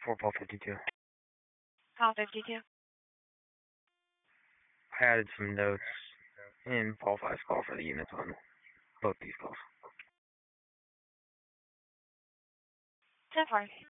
For Paul 52. Call 52. I added some notes in Paul 5's call for the units on both these calls. 10-4.